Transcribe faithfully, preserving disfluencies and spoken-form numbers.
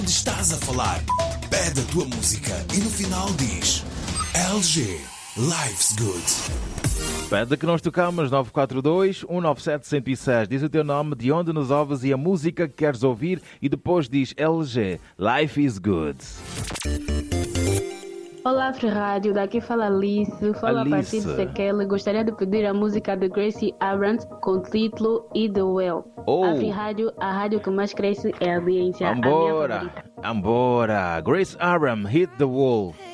Estás a falar, pede a tua música e no final diz L G, Life's Good. Pede que nós tocamos nove quatro dois, um nove sete, um zero seis. Diz o teu nome, de onde nos ouves e a música que queres ouvir e depois diz L G, Life is Good. Olá, Rádio, daqui fala Alice, fala Alice. a partir de Sequel. Gostaria de pedir a música de Gracie Abrams com o título E The Well. Oh. A Rádio, a rádio que mais cresce é a audiência, a minha Ambora, favorita. ambora. Grace Abrams, Hit the Wall.